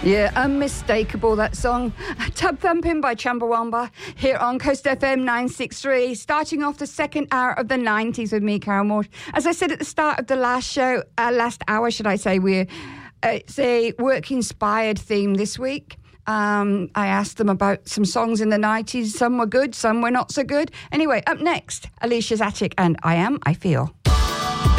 Yeah, unmistakable, that song. Tub Thumping by Chumbawamba here on Coast FM 963, starting off the second hour of the 90s with me, Carol Moore. As I said at the start of the last hour, should I say, it's a work-inspired theme this week. I asked them about some songs in the 90s. Some were good, some were not so good. Anyway, up next, Alicia's Attic and I Feel.